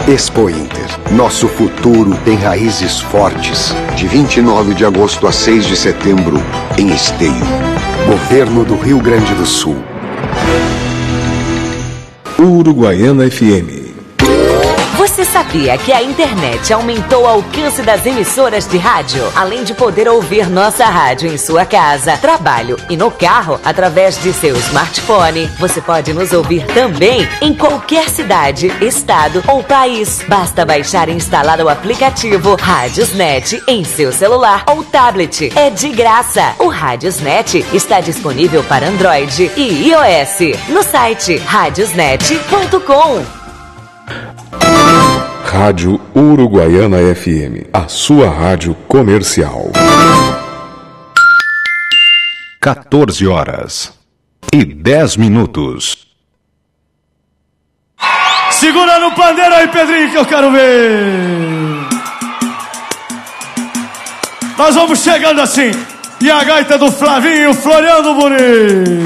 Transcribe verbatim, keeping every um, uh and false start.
Expo Inter. Nosso futuro tem raízes fortes. De vinte e nove de agosto a seis de setembro, em Esteio. Governo do Rio Grande do Sul. Uruguaiana F M. Você sabia que a internet aumentou o alcance das emissoras de rádio? Além de poder ouvir nossa rádio em sua casa, trabalho e no carro, através de seu smartphone, você pode nos ouvir também em qualquer cidade, estado ou país. Basta baixar e instalar o aplicativo Radiosnet em seu celular ou tablet. É de graça. O Radiosnet está disponível para Android e iOS no site radiosnet ponto com. Rádio Uruguaiana F M, a sua rádio comercial. quatorze horas e dez minutos. Segura no pandeiro aí, Pedrinho, que eu quero ver. Nós vamos chegando assim. E a gaita do Flavinho floreando bonito.